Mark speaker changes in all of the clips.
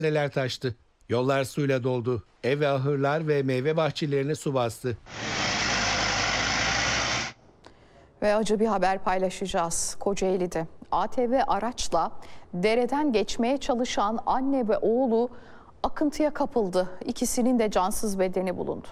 Speaker 1: Neler taştı. Yollar suyla doldu. Ev ve ahırlar ve meyve bahçelerini su bastı.
Speaker 2: Ve acı bir haber paylaşacağız. Kocaeli'de ATV araçla dereden geçmeye çalışan anne ve oğlu akıntıya kapıldı. İkisinin de cansız bedeni bulundu.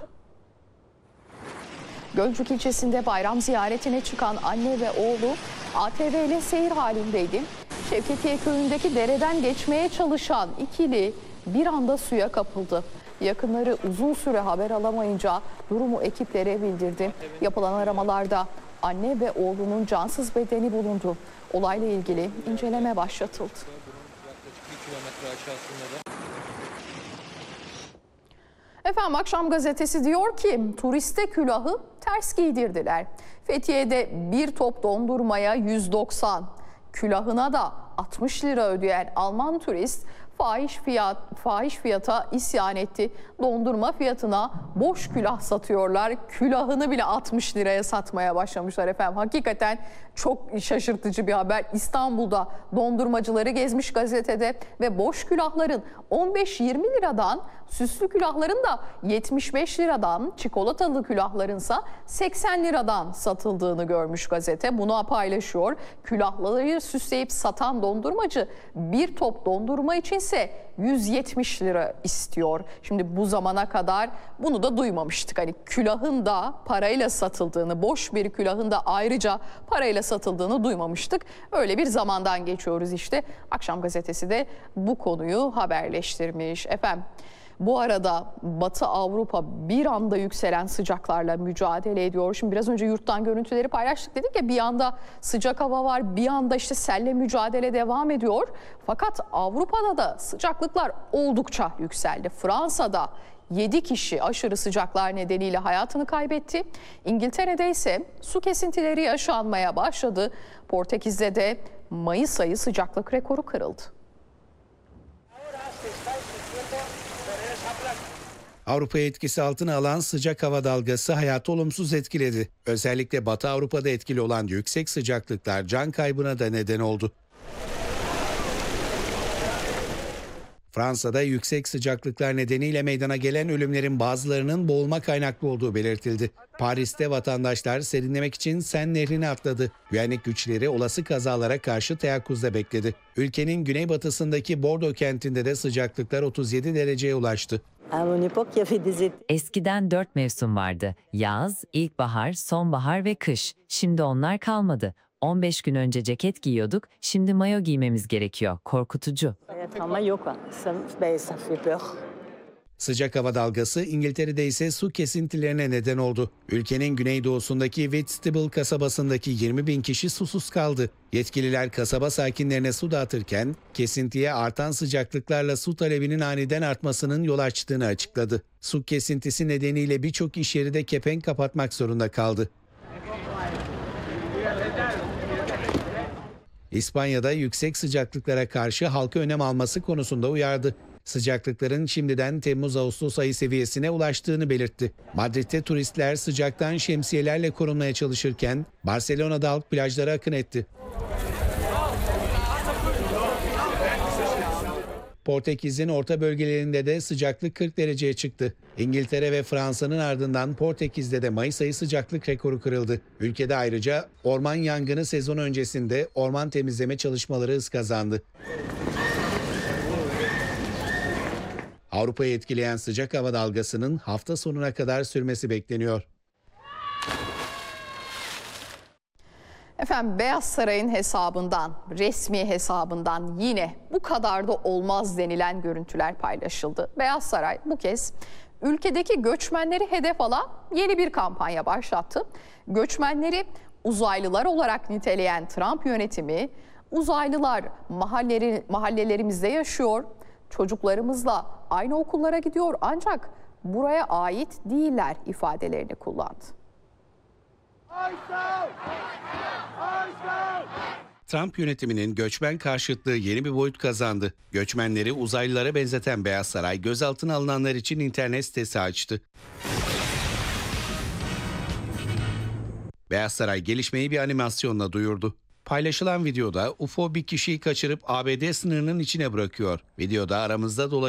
Speaker 2: Gölcük ilçesinde bayram ziyaretine çıkan anne ve oğlu ATV ile seyir halindeydi. Şevketiye köyündeki dereden geçmeye çalışan ikili bir anda suya kapıldı. Yakınları uzun süre haber alamayınca durumu ekiplere bildirdi. Yapılan aramalarda anne ve oğlunun cansız bedeni bulundu. Olayla ilgili inceleme başlatıldı. Efendim akşam gazetesi diyor ki turiste külahı ters giydirdiler. Fethiye'de bir top dondurmaya 190, külahına da 60 lira ödeyen Alman turist fahiş fiyata isyan etti. Dondurma fiyatına boş külah satıyorlar. Külahını bile 60 liraya satmaya başlamışlar efendim. Hakikaten çok şaşırtıcı bir haber. İstanbul'da dondurmacıları gezmiş gazetede ve boş külahların 15-20 liradan, süslü külahların da 75 liradan, çikolatalı külahlarınsa 80 liradan satıldığını görmüş gazete. Bunu paylaşıyor. Külahları süsleyip satan dondurmacı bir top dondurma içinse 170 lira istiyor. Şimdi bu zamana kadar bunu da duymamıştık. Hani külahın da parayla satıldığını, boş bir külahın da ayrıca parayla satıldığını duymamıştık. Öyle bir zamandan geçiyoruz işte. Akşam gazetesi de bu konuyu haberleştirmiş. Efendim bu arada Batı Avrupa bir anda yükselen sıcaklarla mücadele ediyor. Şimdi biraz önce yurttan görüntüleri paylaştık dedik ya, bir anda sıcak hava var, bir anda işte selle mücadele devam ediyor. Fakat Avrupa'da da sıcaklıklar oldukça yükseldi. Fransa'da 7 kişi aşırı sıcaklar nedeniyle hayatını kaybetti. İngiltere'de ise su kesintileri yaşanmaya başladı. Portekiz'de de Mayıs ayı sıcaklık rekoru kırıldı.
Speaker 1: Avrupa'yı etkisi altına alan sıcak hava dalgası hayatı olumsuz etkiledi. Özellikle Batı Avrupa'da etkili olan yüksek sıcaklıklar can kaybına da neden oldu. Fransa'da yüksek sıcaklıklar nedeniyle meydana gelen ölümlerin bazılarının boğulma kaynaklı olduğu belirtildi. Paris'te vatandaşlar serinlemek için Sen Nehri'ne atladı. Güvenlik güçleri olası kazalara karşı teyakkuzda bekledi. Ülkenin güneybatısındaki Bordeaux kentinde de sıcaklıklar 37 dereceye ulaştı.
Speaker 3: Eskiden 4 mevsim vardı. Yaz, ilkbahar, sonbahar ve kış. Şimdi onlar kalmadı. 15 gün önce ceket giyiyorduk, şimdi mayo giymemiz gerekiyor. Korkutucu.
Speaker 1: Sıcak hava dalgası İngiltere'de ise su kesintilerine neden oldu. Ülkenin güneydoğusundaki Whitstable kasabasındaki 20.000 kişi susuz kaldı. Yetkililer kasaba sakinlerine su dağıtırken kesintiye artan sıcaklıklarla su talebinin aniden artmasının yol açtığını açıkladı. Su kesintisi nedeniyle birçok iş yeri de kepenk kapatmak zorunda kaldı. İspanya'da yüksek sıcaklıklara karşı halka önlem alması konusunda uyardı. Sıcaklıkların şimdiden Temmuz-Ağustos ayı seviyesine ulaştığını belirtti. Madrid'de turistler sıcaktan şemsiyelerle korunmaya çalışırken Barcelona'da halk plajlara akın etti. Portekiz'in orta bölgelerinde de sıcaklık 40 dereceye çıktı. İngiltere ve Fransa'nın ardından Portekiz'de de Mayıs ayı sıcaklık rekoru kırıldı. Ülkede ayrıca orman yangını sezonu öncesinde orman temizleme çalışmaları hız kazandı. Avrupa'yı etkileyen sıcak hava dalgasının hafta sonuna kadar sürmesi bekleniyor.
Speaker 2: Efendim Beyaz Saray'ın hesabından, resmi hesabından yine bu kadar da olmaz denilen görüntüler paylaşıldı. Beyaz Saray bu kez ülkedeki göçmenleri hedef alan yeni bir kampanya başlattı. Göçmenleri uzaylılar olarak niteleyen Trump yönetimi, uzaylılar mahallelerimizde yaşıyor, çocuklarımızla aynı okullara gidiyor ancak buraya ait değiller ifadelerini kullandı.
Speaker 1: Trump yönetiminin göçmen karşıtlığı yeni bir boyut kazandı. Göçmenleri uzaylılara benzeten Beyaz Saray, gözaltına alınanlar için internet sitesi açtı. Beyaz Saray gelişmeyi bir animasyonla duyurdu. Paylaşılan videoda UFO bir kişiyi kaçırıp ABD sınırının içine bırakıyor. Videoda aramızda dolaşan